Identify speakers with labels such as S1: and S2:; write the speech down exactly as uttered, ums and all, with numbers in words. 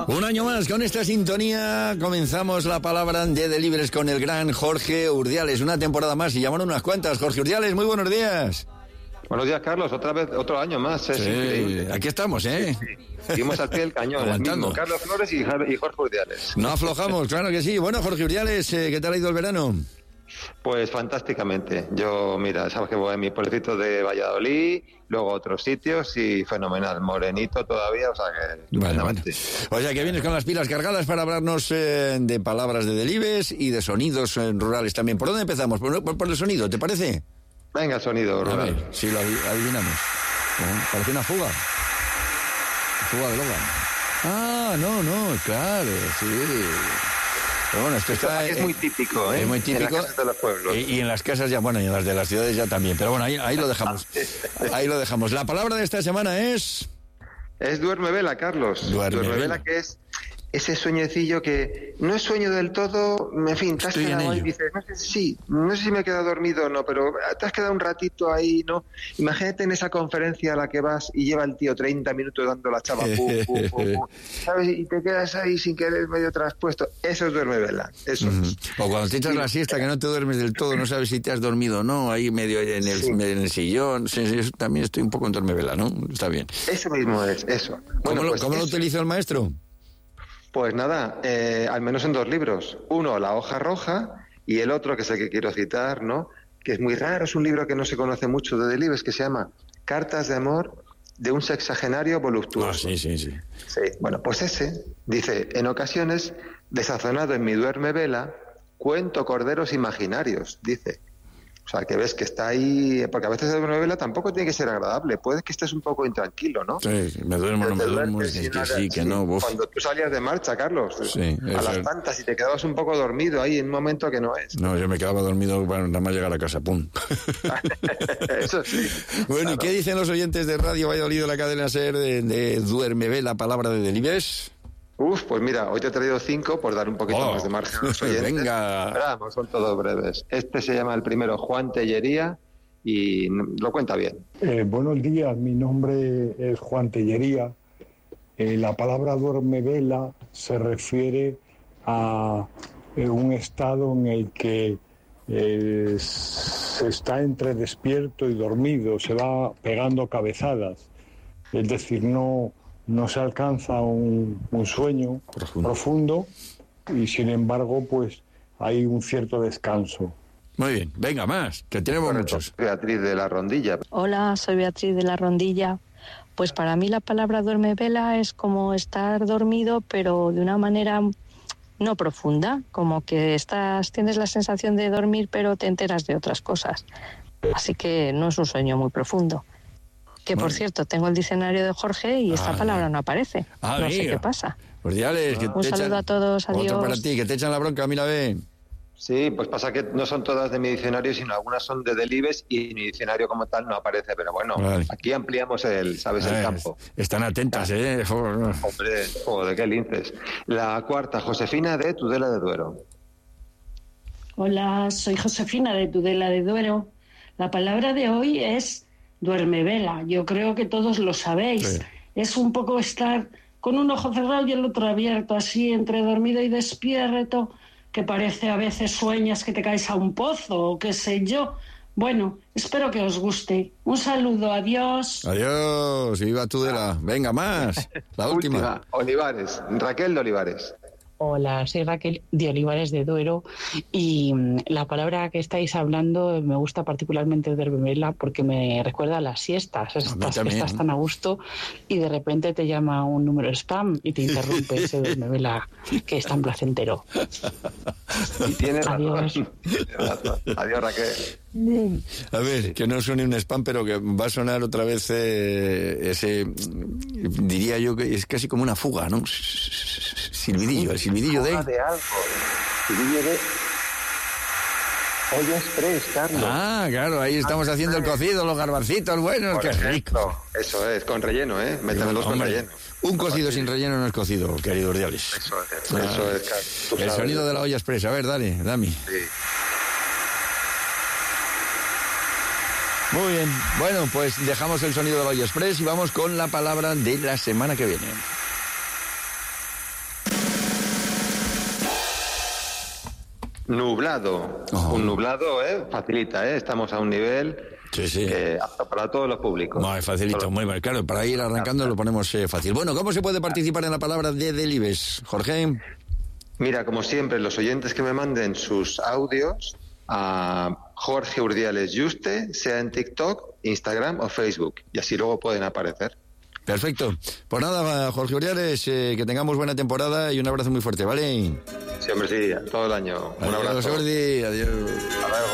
S1: Un año más con esta sintonía comenzamos la palabra de Delibres con el gran Jorge Urdiales. Una temporada más y llamaron unas cuantas. Jorge Urdiales, muy buenos días.
S2: Buenos días, Carlos. Otra vez, otro año más. Es
S1: sí,
S2: increíble.
S1: Aquí estamos, ¿eh?
S2: Sí, sí. Seguimos al pie del cañón.
S1: Aguantando.
S2: Mismo, Carlos Flores y Jorge Urdiales.
S1: No aflojamos, claro que sí. Bueno, Jorge Urdiales, ¿qué tal ha ido el verano?
S2: Pues fantásticamente. Yo, mira, sabes que voy a mi pueblecito de Valladolid, luego a otros sitios y fenomenal. Morenito todavía, o sea que...
S1: Bueno, bueno. O sea que vienes con las pilas cargadas para hablarnos eh, de palabras de Delibes y de sonidos eh, rurales también. ¿Por dónde empezamos? ¿Por, por, por el sonido, te parece?
S2: Venga, sonido rural.
S1: A ver, si lo adivinamos. Parece una fuga. Fuga de Logan. Ah, no, no, claro, sí. Pero bueno, esto está...
S2: Es muy típico, ¿eh?
S1: Es muy típico.
S2: En las casas de los pueblos.
S1: Y, y en las casas ya, bueno, y en las de las ciudades ya también. Pero bueno, ahí, ahí lo dejamos. Ahí lo dejamos. La palabra de esta semana es...
S2: Es duerme vela, Carlos.
S1: Duerme,
S2: duerme vela,
S1: vela,
S2: que es ese sueñecillo que no es sueño del todo, en fin, te has
S1: Estoy
S2: quedado ahí y dices, no sé, sí, no sé si me he quedado dormido o no, pero te has quedado un ratito ahí, ¿no? Imagínate en esa conferencia a la que vas y lleva el tío treinta minutos dando la chava, pum, pum, pum, pum, ¿sabes? Y te quedas ahí sin querer medio traspuesto. Eso es duerme vela, eso
S1: uh-huh.
S2: es.
S1: O cuando te echas la siesta que no te duermes del todo, no sabes si te has dormido o no, ahí medio en el, sí. en el sillón, sí, sí, también estoy un poco en duerme vela, ¿no? Está bien.
S2: Eso mismo es, eso.
S1: Bueno, ¿Cómo,
S2: pues
S1: ¿cómo
S2: eso.
S1: lo utiliza el maestro?
S2: Pues nada, eh, al menos en dos libros. Uno, La hoja roja, y el otro, que es el que quiero citar, ¿no? Que es muy raro, es un libro que no se conoce mucho de Delibes, que se llama Cartas de amor de un sexagenario voluptuoso.
S1: Ah, sí, sí, sí.
S2: Sí, bueno, pues ese, dice, en ocasiones, desazonado en mi duerme vela, cuento corderos imaginarios, dice. O sea, que ves que está ahí, porque a veces la novela tampoco tiene que ser agradable, puede que estés un poco intranquilo, ¿no?
S1: Sí, me duermo, no me duermo, es que, que sí, que no. Uf.
S2: Cuando tú salías de marcha, Carlos,
S1: sí,
S2: a las tantas y te quedabas un poco dormido ahí en un momento que no es.
S1: No, yo me quedaba dormido para nada más llegar a casa, pum.
S2: Eso sí.
S1: Bueno,
S2: claro.
S1: ¿Y qué dicen los oyentes de Radio Valladolid, la cadena SER, de, de Duerme Ve, la palabra de Delibes?
S2: Uf, pues mira, hoy te he traído cinco por dar un poquito
S1: oh,
S2: más de margen a los oyentes.
S1: Venga.
S2: Pero vamos, son todos breves. Este se llama el primero Juan Tellería y lo cuenta bien.
S3: Eh, buenos días, mi nombre es Juan Tellería. Eh, la palabra duerme vela se refiere a eh, un estado en el que eh, se está entre despierto y dormido, se va pegando cabezadas. Es decir, no... no se alcanza un, un sueño profundo. profundo y sin embargo pues hay un cierto descanso.
S1: Muy bien, venga más, que tenemos
S2: Correcto.
S1: muchos.
S2: Beatriz de la Rondilla.
S4: Hola, soy Beatriz de la Rondilla. Pues para mí la palabra duerme vela es como estar dormido pero de una manera no profunda, como que estás, tienes la sensación de dormir pero te enteras de otras cosas. Así que no es un sueño muy profundo. Que, por cierto, tengo el diccionario de Jorge y esta ah, palabra no aparece.
S1: Ah,
S4: no
S1: amiga.
S4: sé qué pasa.
S1: Cordiales, que
S4: Un
S1: te
S4: saludo
S1: echan...
S4: a todos, adiós.
S1: Otro para ti, que te echan la bronca, mira, ve.
S2: Sí, pues pasa que no son todas de mi diccionario, sino algunas son de Delibes y mi diccionario como tal no aparece. Pero bueno, vale. Aquí ampliamos el, ¿sabes? El campo.
S1: Están atentas, ¿eh?
S2: Hombre, joder, qué linces. La cuarta, Josefina de Tudela de Duero.
S5: Hola, soy Josefina de Tudela de Duero. La palabra de hoy es... duerme vela, yo creo que todos lo sabéis. Sí. Es un poco estar con un ojo cerrado y el otro abierto, así entre dormido y despierto, que parece a veces sueñas que te caes a un pozo o qué sé yo. Bueno, espero que os guste. Un saludo, adiós.
S1: Adiós, viva Tudela. Venga, más. La última.
S2: última. Olivares, Raquel de Olivares.
S6: Hola, soy Raquel de Olivares de Duero y la palabra que estáis hablando me gusta particularmente duerme porque me recuerda a las siestas, estás, estás tan a gusto y de repente te llama un número spam y te interrumpe ese duerme que es tan placentero.
S2: Y tienes
S6: Adiós.
S2: razón. Adiós, Raquel.
S1: A ver, que no suene un spam, pero que va a sonar otra vez eh, ese, diría yo que es casi como una fuga, ¿no? Silbidillo, el silbidillo de...
S2: de algo. Silbidillo de... Olla Express, Carlos.
S1: Ah, claro, ahí estamos ah, haciendo el cocido, los garbancitos buenos, qué rico.
S2: Eso es, con relleno, ¿eh? Métemelos con relleno.
S1: Un cocido sin relleno no es cocido, querido Urdiales.
S2: Eso es, ah, eso es, Carlos.
S1: El sonido de la olla express, a ver, dale, Dami.
S2: Sí.
S1: Muy bien, bueno, pues dejamos el sonido de la olla express y vamos con la palabra de la semana que viene.
S2: nublado. Oh. Un nublado, ¿eh? Facilita, ¿eh? Estamos a un nivel...
S1: Sí, sí.
S2: Eh, apto para todos los públicos.
S1: Muy facilito, muy mal. Claro, para ir arrancando lo ponemos eh, fácil. Bueno, ¿cómo se puede participar en la palabra de Delibes, Jorge?
S2: Mira, como siempre, los oyentes que me manden sus audios a Jorge Urdiales Juste, sea en TikTok, Instagram o Facebook, y así luego pueden aparecer.
S1: Perfecto. Pues nada, Jorge Urdiales, eh, que tengamos buena temporada y un abrazo muy fuerte, ¿vale?
S2: Sí, hombre, sí, todo el año. Un
S1: adiós,
S2: abrazo.
S1: Jordi, adiós.
S2: Hasta luego.